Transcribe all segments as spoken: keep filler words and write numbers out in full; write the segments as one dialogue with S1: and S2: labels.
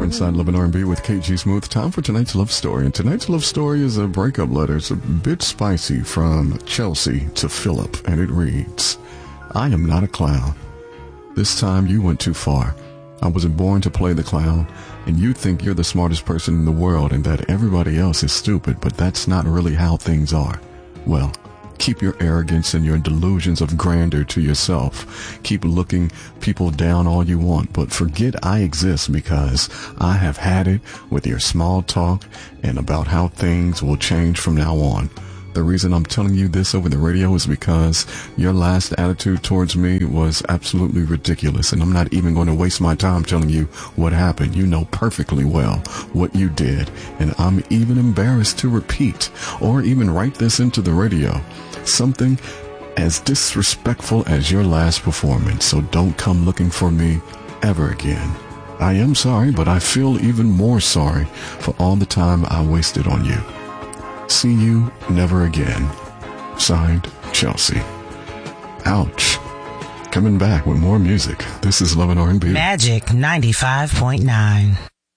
S1: Inside Love and R and B with K G Smooth. Time for tonight's love story. And tonight's love story is a breakup letter. It's a bit spicy from Chelsea to Philip. And it reads, I am not a clown. This time you went too far. I wasn't born to play the clown. And you think you're the smartest person in the world and that everybody else is stupid. But that's not really how things are. Well, keep your arrogance and your delusions of grandeur to yourself. Keep looking people down all you want, but forget I exist, because I have had it with your small talk and about how things will change from now on. The reason I'm telling you this over the radio is because your last attitude towards me was absolutely ridiculous, and I'm not even going to waste my time telling you what happened. You know perfectly well what you did, and I'm even embarrassed to repeat or even write this into the radio. Something as disrespectful as your last performance, so don't come looking for me ever again. I am sorry, but I feel even more sorry for all the time I wasted on you. See you never again. Signed, Chelsea. Ouch. Coming back with more music. This is Love and R and B.
S2: Magic ninety-five point nine.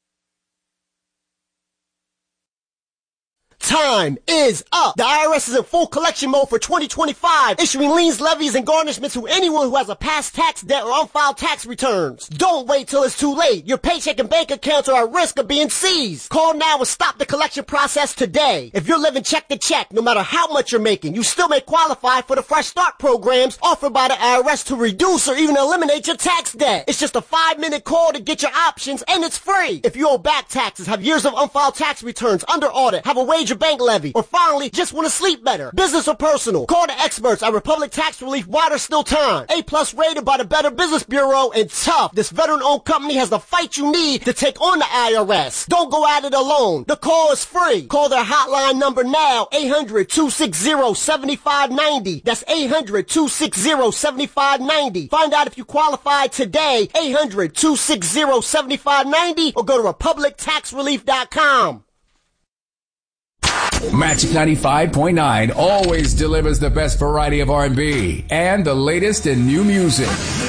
S3: Time is up. The I R S is in full collection mode for twenty twenty-five, issuing liens, levies, and garnishments to anyone who has a past tax debt or unfiled tax returns. Don't wait till it's too late. Your paycheck and bank accounts are at risk of being seized. Call now and stop the collection process today. If you're living check to check, no matter how much you're making, you still may qualify for the Fresh Start programs offered by the I R S to reduce or even eliminate your tax debt. It's just a five-minute call to get your options, and it's free. If you owe back taxes, have years of unfiled tax returns, under audit, have a wage bank levy, or finally just want to sleep better, business or personal, call the experts at Republic Tax Relief while there's still time. A plus rated by the Better Business Bureau, and tough. This veteran-owned company has the fight you need to take on the I R S. Don't go at it alone. The call is free. Call their hotline number now, eight hundred, two six zero, seven five nine zero. That's eight hundred, two six zero, seven five nine zero. Find out if you qualify today, eight hundred, two six zero, seven five nine zero, or go to republic tax relief dot com.
S4: Magic ninety-five point nine always delivers the best variety of R and B and the latest in new music.